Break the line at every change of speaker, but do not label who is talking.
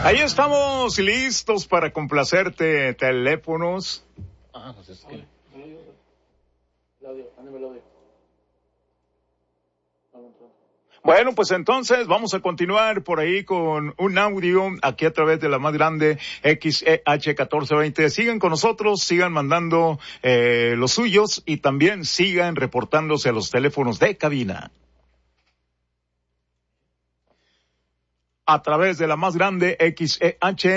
Ahí estamos listos para complacerte. Teléfonos.
Pues es que...
Bueno, pues entonces vamos a continuar por ahí con un audio aquí a través de la más grande XEH 1420. Sigan con nosotros, sigan mandando los suyos y también sigan reportándose a los teléfonos de cabina. A través de la más grande XEH